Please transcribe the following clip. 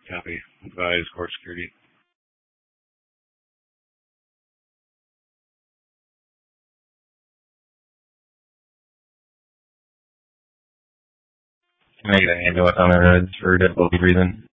Copy. Advise court security. Can I get an ambulance on the roads for difficulty breathing?